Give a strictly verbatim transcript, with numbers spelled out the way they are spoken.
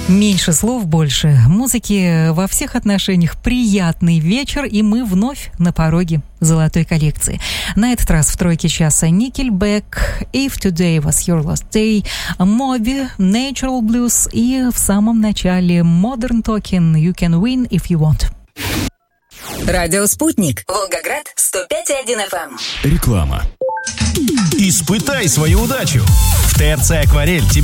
Меньше слов, больше музыки. Во всех отношениях приятный вечер, и мы вновь на пороге золотой коллекции. На этот раз в тройке часа Nickelback, If Today Was Your Last Day, Moby, Natural Blues и в самом начале Modern Talking, You Can Win If You Want. Радио «Спутник». Волгоград, сто пять и один эф эм. Реклама. Испытай свою удачу. В ТРЦ «Акварель» тебе